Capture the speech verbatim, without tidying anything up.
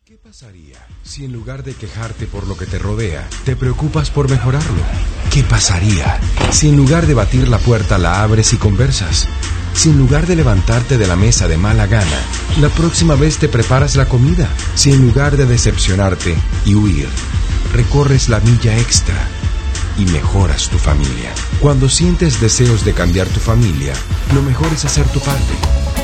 ¿Qué pasaría si en lugar de quejarte por lo que te rodea, te preocupas por mejorarlo? ¿Qué pasaría si en lugar de batir la puerta la abres y conversas? Si en lugar de levantarte de la mesa de mala gana, la próxima vez te preparas la comida. Si en lugar de decepcionarte y huir, recorres la milla extra y mejoras tu familia. Cuando sientes deseos de cambiar tu familia, lo mejor es hacer tu parte.